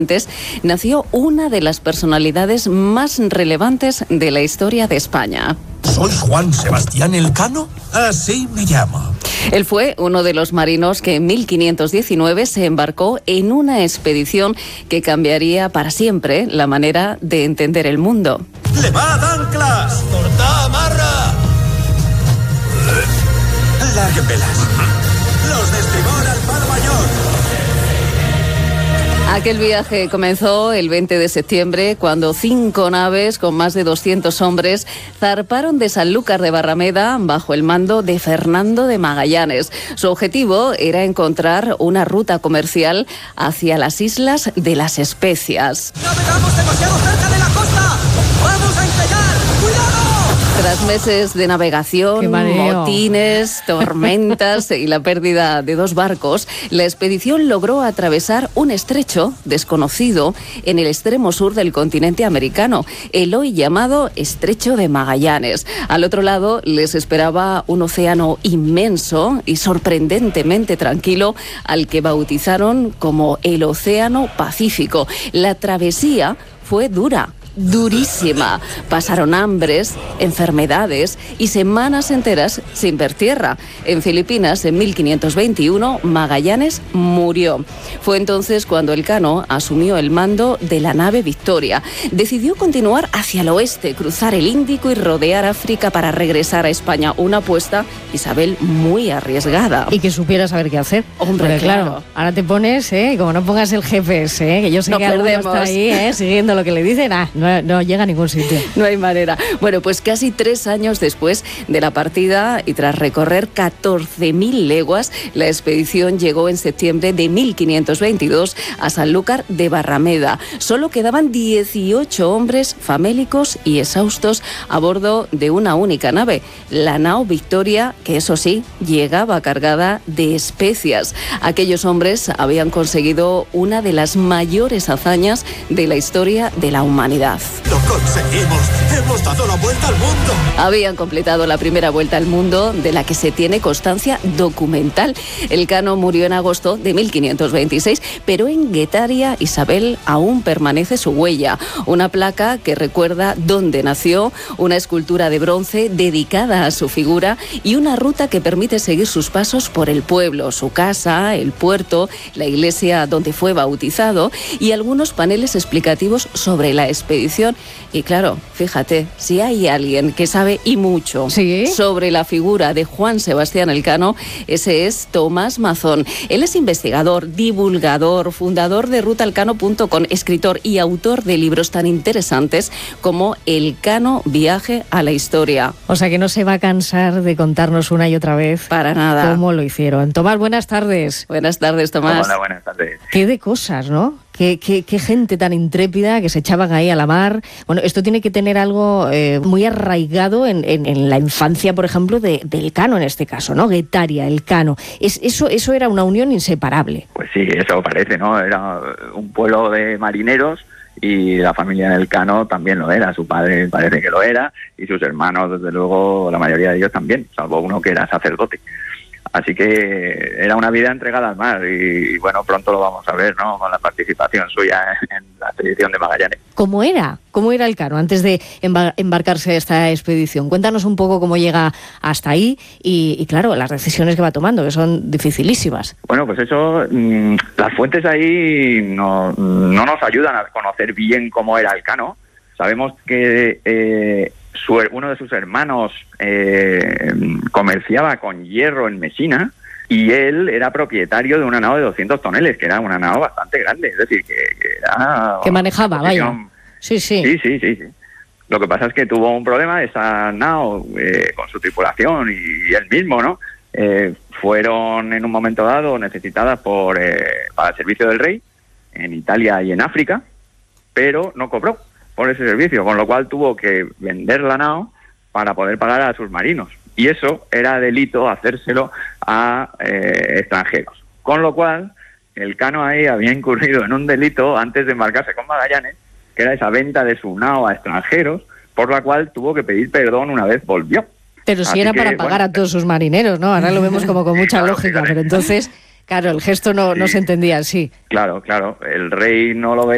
nació una de las personalidades más relevantes de la historia de España. ¿Sois Juan Sebastián Elcano? Así me llamo. Él fue uno de los marinos que en 1519 se embarcó en una expedición que cambiaría para siempre la manera de entender el mundo. ¡Levad anclas! ¡Cortad amarra! ¡Larguen velas! ¡Los de estribor al palo mayor! Aquel viaje comenzó el 20 de septiembre, cuando 5 naves con más de 200 hombres zarparon de Sanlúcar de Barrameda bajo el mando de Fernando de Magallanes. Su objetivo era encontrar una ruta comercial hacia las islas de las Especias. ¡Navegamos demasiado cerca de la costa! ¡Vamos a encallar! ¡Cuidado! Tras meses de navegación, motines, tormentas y la pérdida de 2 barcos, la expedición logró atravesar un estrecho desconocido en el extremo sur del continente americano, el hoy llamado Estrecho de Magallanes. Al otro lado les esperaba un océano inmenso y sorprendentemente tranquilo, al que bautizaron como el Océano Pacífico. La travesía fue durísima. Pasaron hambres, enfermedades y semanas enteras sin ver tierra. En Filipinas, en 1521, Magallanes murió. Fue entonces cuando Elcano asumió el mando de la nave Victoria. Decidió continuar hacia el oeste, cruzar el Índico y rodear África para regresar a España. Una apuesta, Isabel, muy arriesgada. Y que supiera saber qué hacer. Hombre, porque, claro, ahora te pones, y como no pongas el GPS, que yo sé que alguno está ahí, siguiendo lo que le dicen, no llega a ningún sitio. No hay manera. Bueno, pues casi 3 años después de la partida y tras recorrer 14.000 leguas, la expedición llegó en septiembre de 1522 a Sanlúcar de Barrameda. Solo quedaban 18 hombres famélicos y exhaustos a bordo de una única nave, la nao Victoria, que eso sí, llegaba cargada de especias. Aquellos hombres habían conseguido una de las mayores hazañas de la historia de la humanidad. ¡Lo conseguimos! ¡Hemos dado la vuelta al mundo! Habían completado la primera vuelta al mundo, de la que se tiene constancia documental. Elcano murió en agosto de 1526, pero en Guetaria, Isabel, aún permanece su huella. Una placa que recuerda dónde nació, una escultura de bronce dedicada a su figura y una ruta que permite seguir sus pasos por el pueblo, su casa, el puerto, la iglesia donde fue bautizado y algunos paneles explicativos sobre la expedición. Y claro, fíjate, si hay alguien que sabe y mucho sobre la figura de Juan Sebastián Elcano, ese es Tomás Mazón. Él es investigador, divulgador, fundador de rutaelcano.com, escritor y autor de libros tan interesantes como Elcano, viaje a la historia. O sea que no se va a cansar de contarnos una y otra vez. Para nada. Cómo lo hicieron. Tomás, buenas tardes. Buenas tardes, Tomás. Hola, buenas tardes. Qué de cosas, ¿no? Qué gente tan intrépida que se echaban ahí a la mar. Bueno, esto tiene que tener algo muy arraigado en la infancia, por ejemplo, de Elcano en este caso, ¿no? Guetaria, Elcano. Eso era una unión inseparable. Pues sí, eso parece, ¿no? Era un pueblo de marineros y la familia de Elcano también lo era. Su padre parece que lo era y sus hermanos, desde luego, la mayoría de ellos también, salvo uno que era sacerdote. Así que era una vida entregada al mar y bueno, pronto lo vamos a ver, ¿no? Con la participación suya en la expedición de Magallanes. ¿Cómo era Elcano antes de embarcarse a esta expedición? Cuéntanos un poco cómo llega hasta ahí y claro, las decisiones que va tomando, que son dificilísimas. Bueno, pues eso, las fuentes ahí no nos ayudan a conocer bien cómo era Elcano. Sabemos que uno de sus hermanos comerciaba con hierro en Mesina y él era propietario de una nao de 200 toneles, que era una nao bastante grande, es decir, que era... Que manejaba, vaya. Sí. Sí. Lo que pasa es que tuvo un problema esa nao con su tripulación y él mismo, ¿no? Fueron en un momento dado necesitadas para el servicio del rey en Italia y en África, pero no cobró por ese servicio, con lo cual tuvo que vender la nao para poder pagar a sus marinos. Y eso era delito hacérselo a extranjeros. Con lo cual, Elcano ahí había incurrido en un delito antes de embarcarse con Magallanes, que era esa venta de su nao a extranjeros, por la cual tuvo que pedir perdón una vez volvió. Pero si era para pagar a todos sus marineros, ¿no? Ahora lo vemos como con mucha lógica, pero entonces, claro, el gesto no se entendía así. Claro, el rey no lo veía